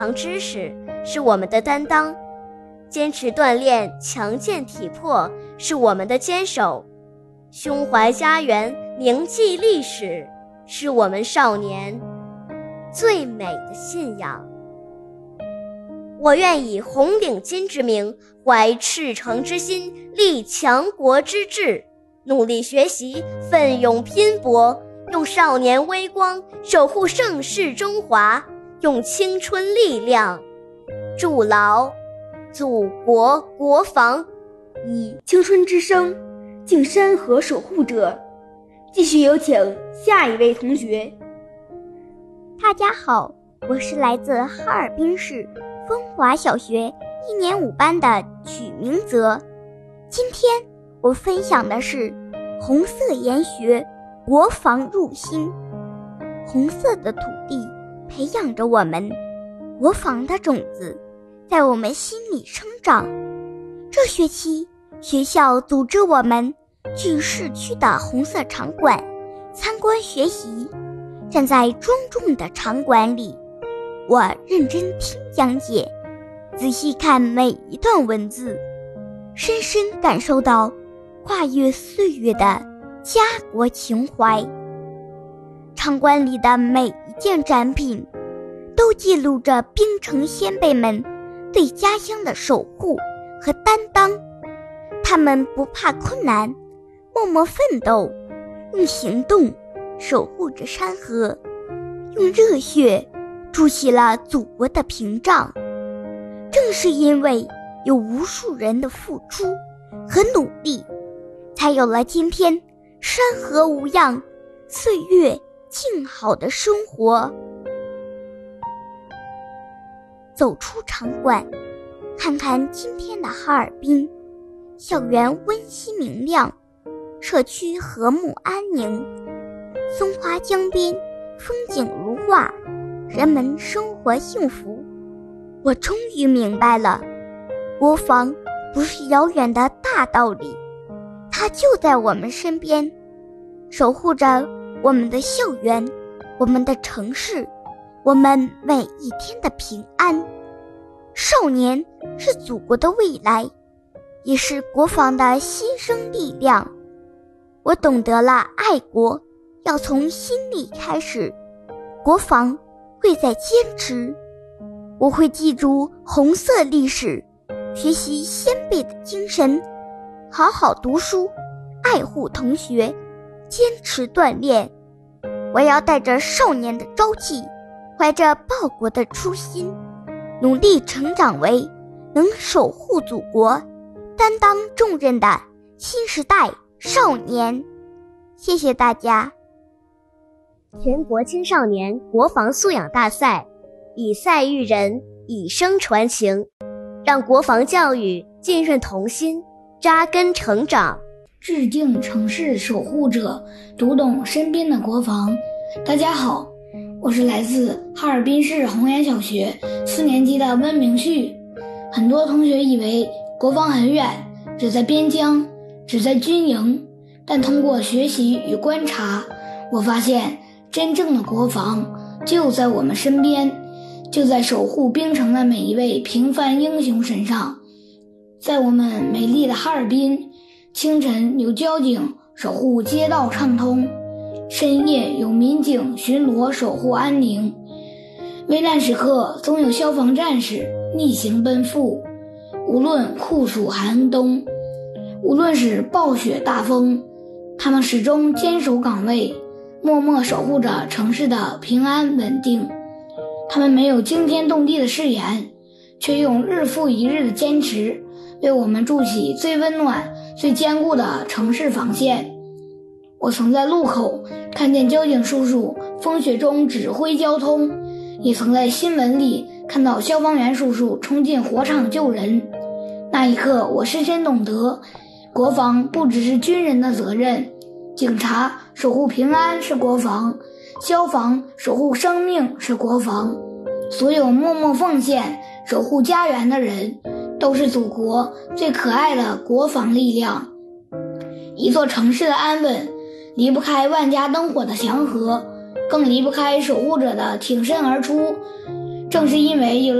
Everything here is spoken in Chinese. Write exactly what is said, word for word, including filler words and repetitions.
长知识是我们的担当，坚持锻炼强健体魄是我们的坚守，胸怀家园铭记历史是我们少年最美的信仰。我愿以红领巾之名，怀赤诚之心，立强国之志，努力学习，奋勇拼搏，用少年微光守护盛世中华，用青春力量筑牢祖国国防。 以青春之声敬山河守护者。继续有请下一位同学。 大家好，我是来自哈尔滨市风华小学一年五班的曲明泽。今天我分享的是红色研学，国防入心。红色的土地培养着我们国防的种子，在我们心里生长。这学期学校组织我们去市区的红色场馆参观学习。站在庄重的场馆里，我认真听讲解，仔细看每一段文字，深深感受到跨越岁月的家国情怀。场馆里的每一件展品都记录着冰城先辈们对家乡的守护和担当，他们不怕困难，默默奋斗，用行动守护着山河，用热血筑起了祖国的屏障。正是因为有无数人的付出和努力，才有了今天山河无恙，岁月静好的生活。走出场馆，看看今天的哈尔滨，校园温馨明亮，社区和睦安宁，松花江边风景如画，人们生活幸福。我终于明白了，国防不是遥远的大道理，它就在我们身边，守护着我们的校园，我们的城市，我们每一天的平安。少年是祖国的未来，也是国防的新生力量。我懂得了爱国要从心里开始，国防贵在坚持。我会记住红色历史，学习先辈的精神，好好读书，爱护同学，坚持锻炼。我要带着少年的朝气，怀着报国的初心，努力成长为能守护祖国、担当重任的新时代少年。谢谢大家。 全国青少年国防素养大赛，以赛育人，以声传情，让国防教育浸润童心，扎根成长。 致敬城市守护者，读懂身边的国防。大家好，我是来自哈尔滨市红岩小学四年级的温明旭。很多同学以为国防很远，只在边疆，只在军营，但通过学习与观察，我发现真正的国防就在我们身边，就在守护冰城的每一位平凡英雄身上。在我们美丽的哈尔滨，清晨有交警守护街道畅通，深夜有民警巡逻守护安宁，危难时刻总有消防战士逆行奔赴。无论酷暑寒冬，无论是暴雪大风，他们始终坚守岗位，默默守护着城市的平安稳定。他们没有惊天动地的誓言，却用日复一日的坚持，为我们筑起最温暖、最坚固的城市防线。我曾在路口看见交警叔叔风雪中指挥交通，也曾在新闻里看到消防员叔叔冲进火场救人。那一刻，我深深懂得，国防不只是军人的责任，警察守护平安是国防，消防守护生命是国防。所有默默奉献守护家园的人，都是祖国最可爱的国防力量。一座城市的安稳，离不开万家灯火的祥和，更离不开守护者的挺身而出。 正是因为有了